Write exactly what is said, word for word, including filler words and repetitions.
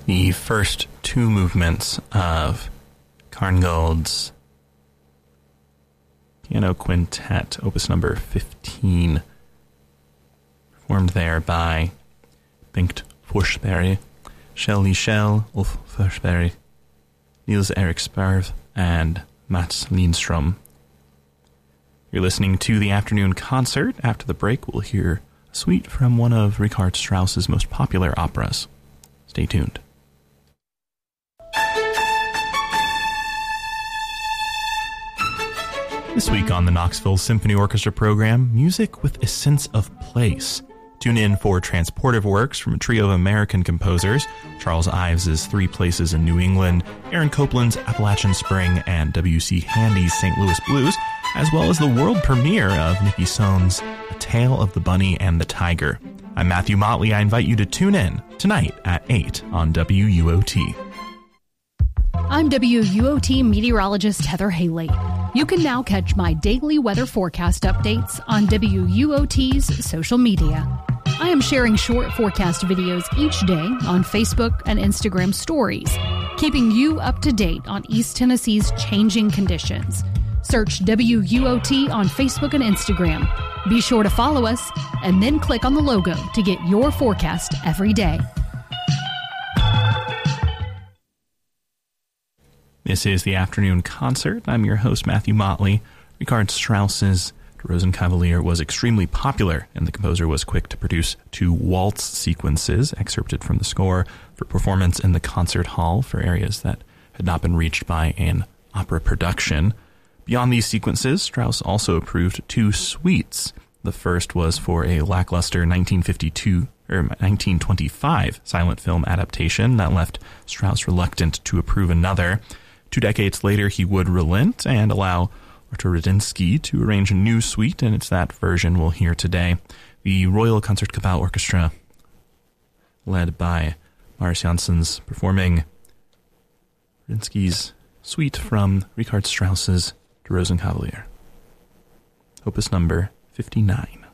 the first two movements of Karngold's Piano Quintet, opus number fifteen, performed there by Bengt Forsberg, Kjell Lichell, Ulf Forsberg, Niels Erik Sparv, and Mats Lindström. You're listening to the afternoon concert. After the break, we'll hear a suite from one of Richard Strauss's most popular operas. Stay tuned. This week on the Knoxville Symphony Orchestra program, music with a sense of place. Tune in for transportive works from a trio of American composers, Charles Ives' Three Places in New England, Aaron Copland's Appalachian Spring, and W C Handy's Saint Louis Blues, as well as the world premiere of Nikki Sohn's A Tale of the Bunny and the Tiger. I'm Matthew Motley. I invite you to tune in tonight at eight on W U O T. I'm W U O T meteorologist Heather Haley. You can now catch my daily weather forecast updates on W U O T's social media. I am sharing short forecast videos each day on Facebook and Instagram stories, keeping you up to date on East Tennessee's changing conditions. Search W U O T on Facebook and Instagram. Be sure to follow us and then click on the logo to get your forecast every day. This is the afternoon concert. I'm your host, Matthew Motley. Richard Strauss's Der Rosenkavalier was extremely popular, and the composer was quick to produce two waltz sequences excerpted from the score for performance in the concert hall for areas that had not been reached by an opera production. Beyond these sequences, Strauss also approved two suites. The first was for a lackluster nineteen fifty-two or nineteen twenty-five silent film adaptation that left Strauss reluctant to approve another. Two decades later, he would relent and allow Artur Radinsky to arrange a new suite, and it's that version we'll hear today. The Royal Concertgebouw Orchestra, led by Marius Janssens, performing Radinsky's suite from Richard Strauss's Der Rosenkavalier, opus number fifty-nine.